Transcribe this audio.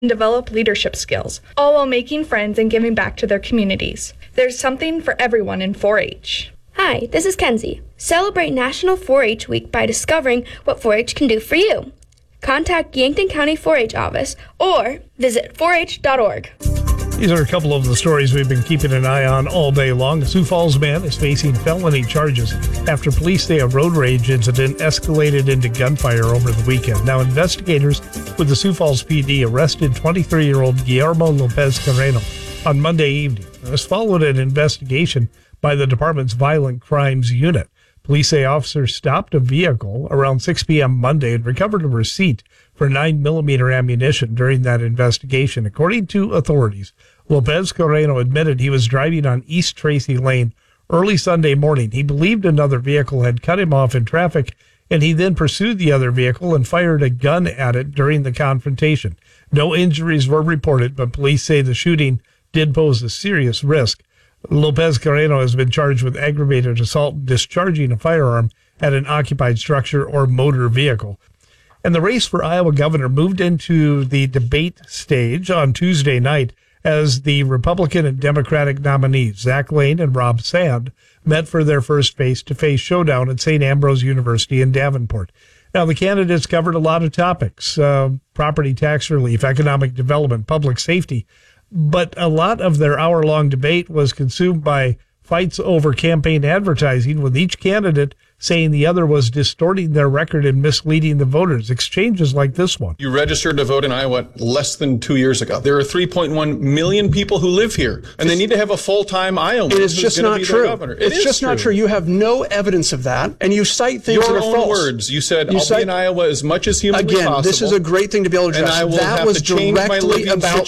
and develop leadership skills, all while making friends and giving back to their communities. There's something for everyone in 4-H. Hi, this is Kenzie. Celebrate National 4-H Week by discovering what 4-H can do for you. Contact Yankton County 4-H office or visit 4h.org. These are a couple of the stories we've been keeping an eye on all day long. A Sioux Falls man is facing felony charges after police say a road rage incident escalated into gunfire over the weekend. Now, investigators with the Sioux Falls PD arrested 23-year-old Guillermo Lopez Carreno on Monday evening. This followed an investigation by the department's Violent Crimes Unit. Police say officers stopped a vehicle around 6 p.m. Monday and recovered a receipt for 9mm ammunition during that investigation. According to authorities, Lopez Carreno admitted he was driving on East Tracy Lane early Sunday morning. He believed another vehicle had cut him off in traffic, and he then pursued the other vehicle and fired a gun at it during the confrontation. No injuries were reported, but police say the shooting did pose a serious risk. Lopez Carreno has been charged with aggravated assault and discharging a firearm at an occupied structure or motor vehicle. And the race for Iowa governor moved into the debate stage on Tuesday night as the Republican and Democratic nominees, Zach Lane and Rob Sand, met for their first face-to-face showdown at St. Ambrose University in Davenport. Now, the candidates covered a lot of topics, property tax relief, economic development, public safety, but a lot of their hour-long debate was consumed by fights over campaign advertising, with each candidate saying the other was distorting their record and misleading the voters. Exchanges like this one. You registered to vote in Iowa less than 2 years ago. There are 3.1 million people who live here, and they need to have a full-time Iowan. It is just not true. It's just not true. You have no evidence of that, and you cite things that are false. Your own words. You said, I'll be in Iowa as much as humanly possible. Again, this is a great thing to be able to address. And I will have to change my living situation